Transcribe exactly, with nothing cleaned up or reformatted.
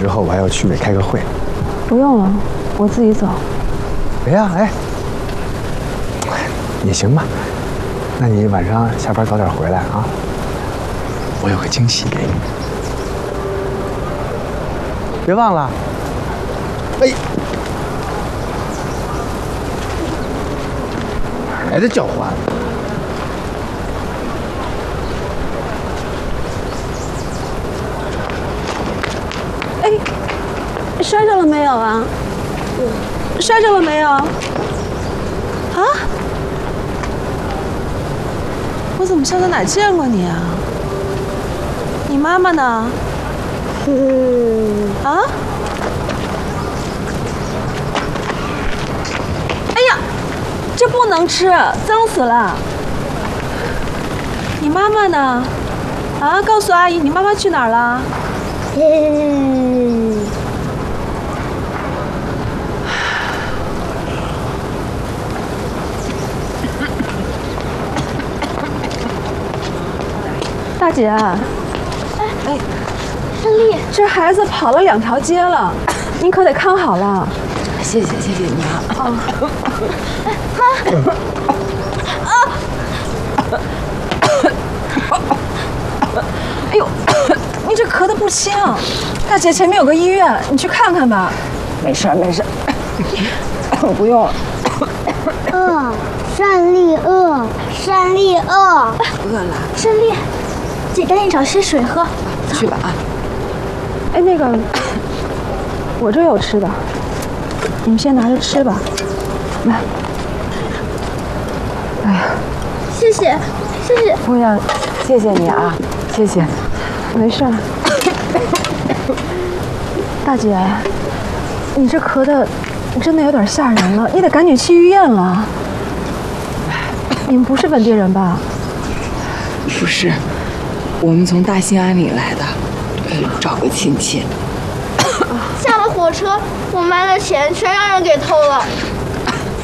之后，我还要去委开个会。 不用了，我自己走。 哎呀，哎，也行吧。那你晚上下班早点回来啊，我有个惊喜给你。别忘了。哎，哪来的叫唤？ 哎，摔着了没有啊？摔着了没有？啊？我怎么像在哪儿见过你啊？你妈妈呢？嗯。啊？哎呀，这不能吃，脏死了。你妈妈呢？啊，告诉阿姨，你妈妈去哪儿了？ 嗯，大姐，哎哎，胜利，这孩子跑了两条街了，您可得看好了。 谢谢谢谢你啊。哦， 妈。哎呦！ 你这咳得不轻，大姐前面有个医院，你去看看吧。 没事没事，不用了。 饿，胜利饿，胜利饿， 饿了。 胜利，姐赶紧找些水喝。 去吧啊。 哎，那个，我这有吃的，你们先拿着吃吧。来。哎呀， 谢谢，谢谢。 姑娘，谢谢你啊，谢谢。 没事，大姐，你这咳的真的有点吓人了，你得赶紧去医院了。你们不是本地人吧？ 不是，我们从大兴安岭来的，找个亲戚。 下了火车，我买的钱全让人给偷了。